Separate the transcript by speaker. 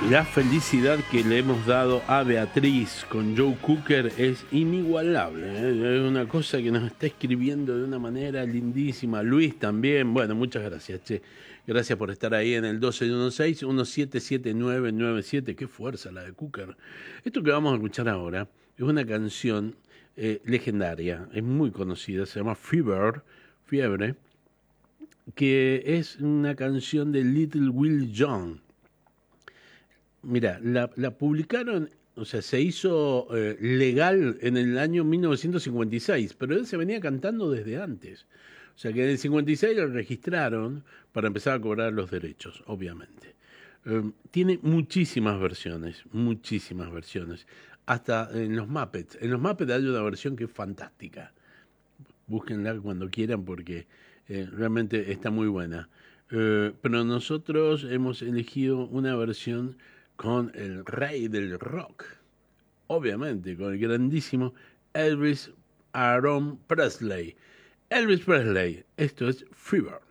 Speaker 1: La felicidad que le hemos dado a Beatriz con Joe Cooker es inigualable, ¿eh? Es una cosa que nos está escribiendo de una manera lindísima. Luis también. Bueno, muchas gracias, che. Gracias por estar ahí en el 1216-177997. Qué fuerza la de Cooker. Esto que vamos a escuchar ahora es una canción legendaria, es muy conocida, se llama Fiebre, que es una canción de Little Will John. Mira, la publicaron, o sea, se hizo legal en el año 1956, pero él se venía cantando desde antes. O sea, que en el 56 lo registraron para empezar a cobrar los derechos, obviamente. Tiene muchísimas versiones, muchísimas versiones. Hasta en los Muppets. En los Muppets hay una versión que es fantástica. Búsquenla cuando quieran porque realmente está muy buena. Pero nosotros hemos elegido una versión con el rey del rock, obviamente, con el grandísimo Elvis Aaron Presley. Elvis Presley, esto es Fever.